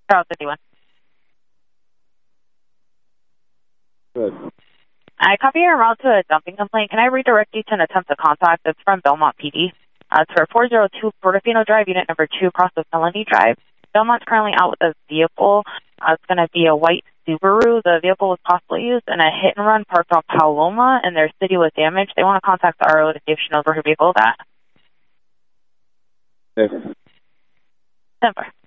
Charles 51. Good. I copy your route to a dumping complaint. Can I redirect you to an attempt to contact? It's from Belmont PD. It's for 402 Portofino Drive, unit number 2, across the Felony Drive. Belmont's currently out with a vehicle. It's going to be a white Subaru. The vehicle was possibly used in a hit and run parked on Paloma, and their city was damaged. They want to contact the RO to see if she knows where her vehicle is at. Yes. 10-4.